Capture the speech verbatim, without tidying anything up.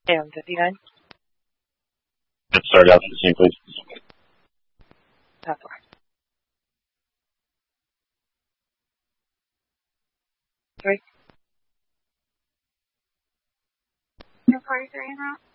And fifty-nine. Let's start out the same place. Top four. Three. You're forty-three in that?